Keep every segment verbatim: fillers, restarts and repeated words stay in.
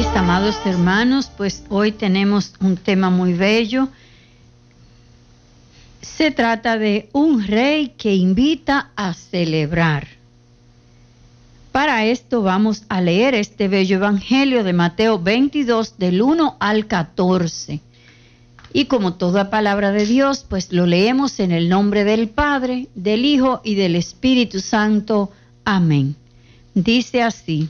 Mis amados hermanos, pues hoy tenemos un tema muy bello. Se trata de un rey que invita a celebrar. Para esto vamos a leer este bello evangelio de Mateo veintidós, del uno al catorce. Y como toda palabra de Dios, pues lo leemos en el nombre del Padre, del Hijo y del Espíritu Santo. Amén. Dice así: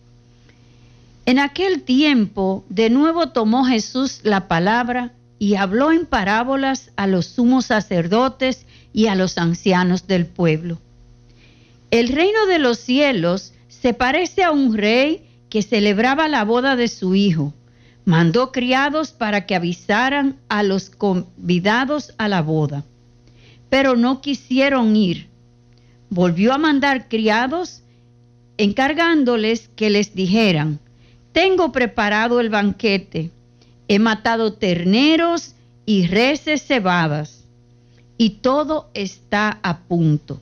en aquel tiempo, de nuevo tomó Jesús la palabra y habló en parábolas a los sumos sacerdotes y a los ancianos del pueblo. El reino de los cielos se parece a un rey que celebraba la boda de su hijo. Mandó criados para que avisaran a los convidados a la boda, pero no quisieron ir. Volvió a mandar criados, encargándoles que les dijeran: tengo preparado el banquete, he matado terneros y reses cebadas, y todo está a punto.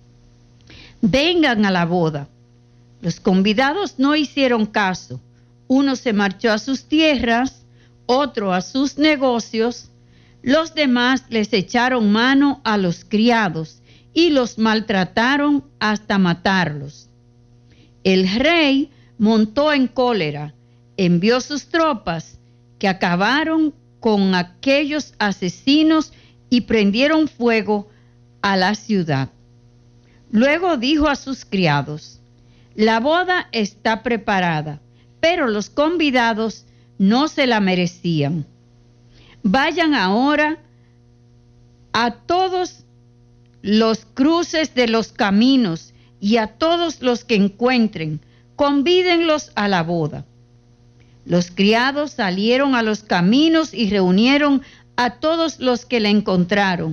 Vengan a la boda. Los convidados no hicieron caso. Uno se marchó a sus tierras, otro a sus negocios. Los demás les echaron mano a los criados y los maltrataron hasta matarlos. El rey montó en cólera, envió sus tropas, que acabaron con aquellos asesinos y prendieron fuego a la ciudad. Luego dijo a sus criados: la boda está preparada, pero los convidados no se la merecían. Vayan ahora a todos los cruces de los caminos y a todos los que encuentren, convídenlos a la boda. Los criados salieron a los caminos y reunieron a todos los que le encontraron,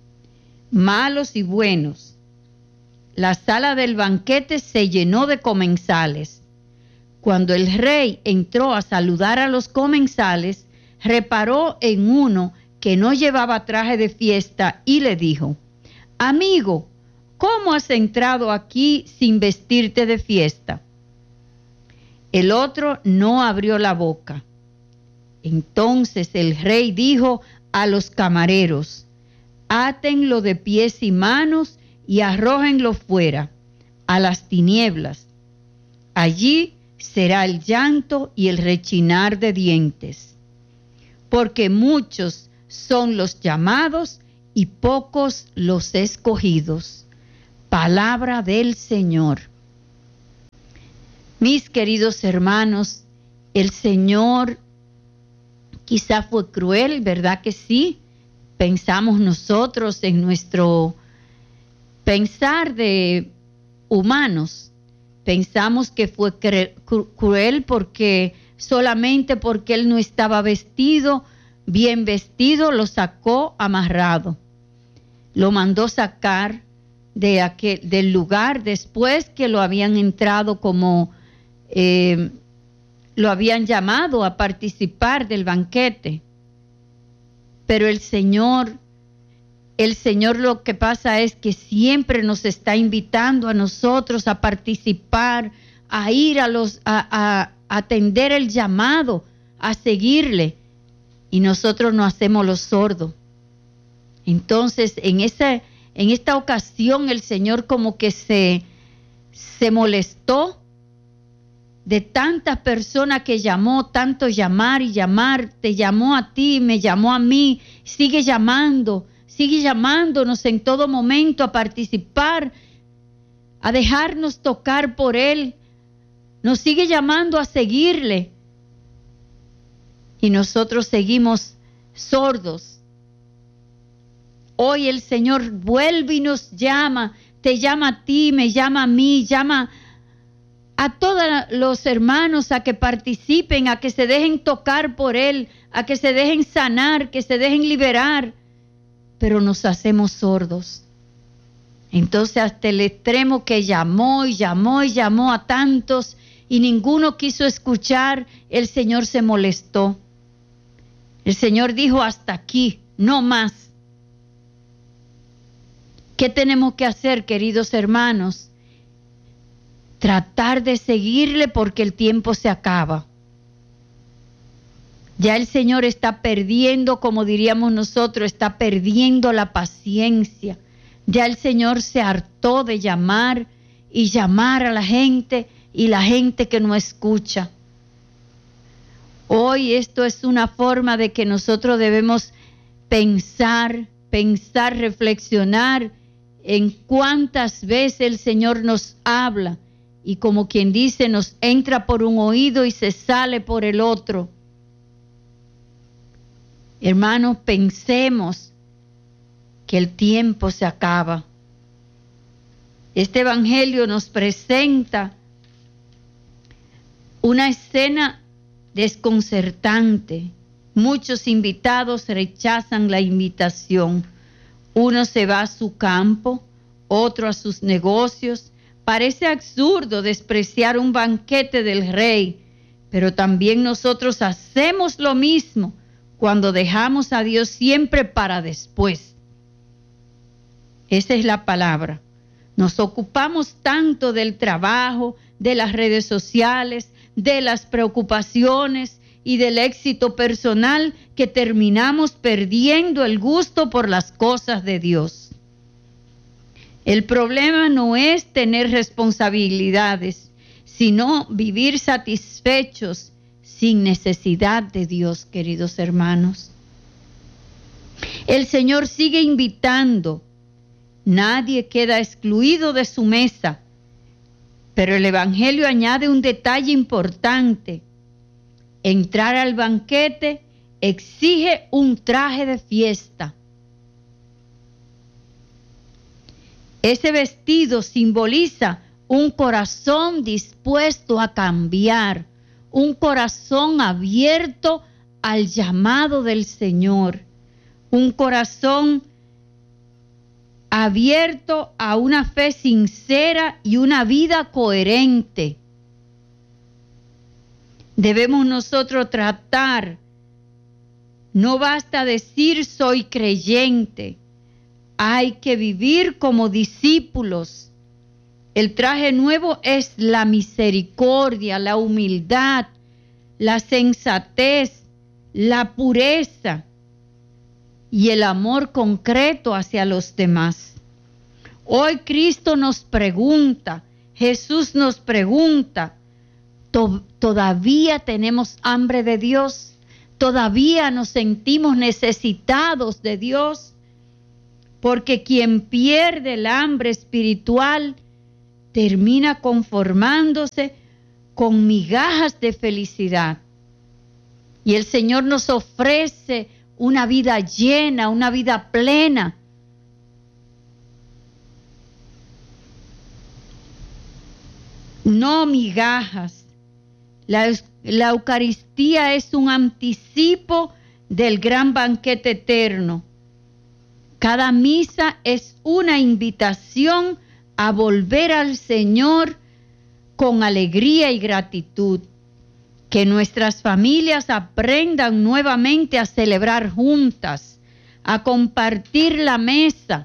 malos y buenos. La sala del banquete se llenó de comensales. Cuando el rey entró a saludar a los comensales, reparó en uno que no llevaba traje de fiesta y le dijo: amigo, ¿cómo has entrado aquí sin vestirte de fiesta? El otro no abrió la boca. Entonces el rey dijo a los camareros: átenlo de pies y manos y arrójenlo fuera, a las tinieblas. Allí será el llanto y el rechinar de dientes, porque muchos son los llamados y pocos los escogidos. Palabra del Señor. Mis queridos hermanos, el Señor quizá fue cruel, ¿verdad que sí? Pensamos nosotros en nuestro pensar de humanos. Pensamos que fue cruel porque solamente porque él no estaba vestido, bien vestido, lo sacó amarrado. Lo mandó sacar de aquel, del lugar después que lo habían entrado como... Eh, lo habían llamado a participar del banquete. Pero el Señor, el Señor lo que pasa es que siempre nos está invitando a nosotros a participar, a ir a los, a, a, a atender el llamado, a seguirle, y nosotros nos hacemos los sordos. Entonces, en esa, en esta ocasión, el Señor como que se, se molestó de tantas personas que llamó, tanto llamar y llamar, te llamó a ti, me llamó a mí, sigue llamando, sigue llamándonos en todo momento a participar, a dejarnos tocar por Él, nos sigue llamando a seguirle, y nosotros seguimos sordos. Hoy el Señor vuelve y nos llama, te llama a ti, me llama a mí, llama a todos los hermanos a que participen, a que se dejen tocar por Él, a que se dejen sanar, que se dejen liberar, pero nos hacemos sordos. Entonces hasta el extremo que llamó y llamó y llamó a tantos y ninguno quiso escuchar, el Señor se molestó. El Señor dijo: hasta aquí, no más. ¿Qué tenemos que hacer, queridos hermanos? Tratar de seguirle porque el tiempo se acaba. Ya el Señor está perdiendo, como diríamos nosotros, está perdiendo la paciencia. Ya el Señor se hartó de llamar y llamar a la gente y la gente que no escucha. Hoy esto es una forma de que nosotros debemos pensar, pensar, reflexionar en cuántas veces el Señor nos habla y como quien dice, nos entra por un oído y se sale por el otro. Hermanos, pensemos que el tiempo se acaba. Este evangelio nos presenta una escena desconcertante. Muchos invitados rechazan la invitación. Uno se va a su campo, otro a sus negocios. Parece absurdo despreciar un banquete del rey, pero también nosotros hacemos lo mismo cuando dejamos a Dios siempre para después. Esa es la palabra. Nos ocupamos tanto del trabajo, de las redes sociales, de las preocupaciones y del éxito personal que terminamos perdiendo el gusto por las cosas de Dios. El problema no es tener responsabilidades, sino vivir satisfechos sin necesidad de Dios, queridos hermanos. El Señor sigue invitando. Nadie queda excluido de su mesa, pero el Evangelio añade un detalle importante. Entrar al banquete exige un traje de fiesta. Ese vestido simboliza un corazón dispuesto a cambiar, un corazón abierto al llamado del Señor, un corazón abierto a una fe sincera y una vida coherente. Debemos nosotros tratar, no basta decir soy creyente, hay que vivir como discípulos. El traje nuevo es la misericordia, la humildad, la sensatez, la pureza y el amor concreto hacia los demás. Hoy Cristo nos pregunta, Jesús nos pregunta, ¿todavía tenemos hambre de Dios? ¿Todavía nos sentimos necesitados de Dios? Porque quien pierde el hambre espiritual termina conformándose con migajas de felicidad. Y el Señor nos ofrece una vida llena, una vida plena. No migajas. La, la Eucaristía es un anticipo del gran banquete eterno. Cada misa es una invitación a volver al Señor con alegría y gratitud. Que nuestras familias aprendan nuevamente a celebrar juntas, a compartir la mesa,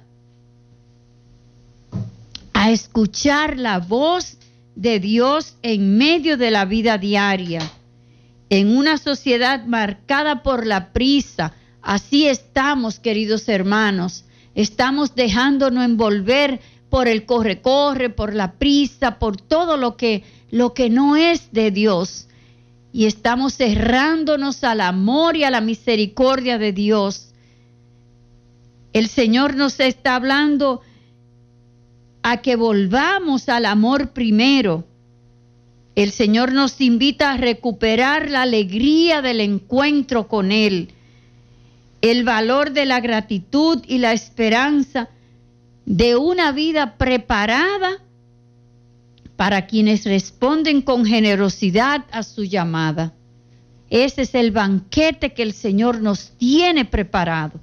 a escuchar la voz de Dios en medio de la vida diaria. En una sociedad marcada por la prisa, así estamos, queridos hermanos, estamos dejándonos envolver por el corre-corre, por la prisa, por todo lo que, lo que no es de Dios. Y estamos cerrándonos al amor y a la misericordia de Dios. El Señor nos está hablando a que volvamos al amor primero. El Señor nos invita a recuperar la alegría del encuentro con Él, el valor de la gratitud y la esperanza de una vida preparada para quienes responden con generosidad a su llamada. Ese es el banquete que el Señor nos tiene preparado.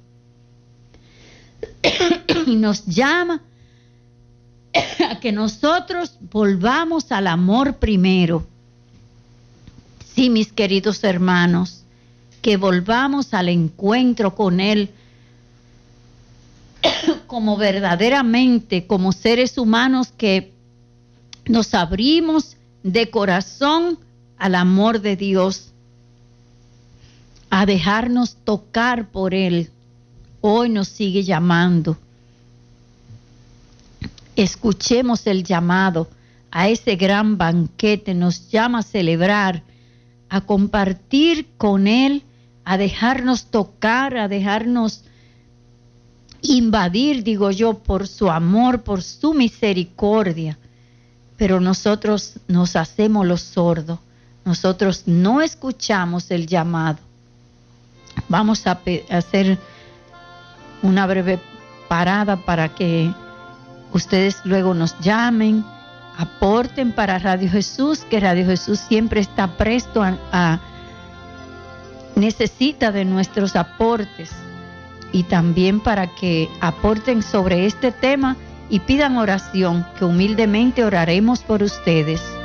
Y nos llama a que nosotros volvamos al amor primero. Sí, mis queridos hermanos, que volvamos al encuentro con Él como verdaderamente, como seres humanos que nos abrimos de corazón al amor de Dios. a dejarnos tocar por Él, hoy nos sigue llamando. Escuchemos el llamado a ese gran banquete, nos llama a celebrar, a compartir con Él, a dejarnos tocar, a dejarnos invadir, digo yo, por su amor, por su misericordia. Pero nosotros nos hacemos los sordos, nosotros no escuchamos el llamado. Vamos a hacer una breve parada para que ustedes luego nos llamen, aporten para Radio Jesús, que Radio Jesús siempre está presto a, a necesita de nuestros aportes, y también para que aporten sobre este tema y pidan oración, que humildemente oraremos por ustedes.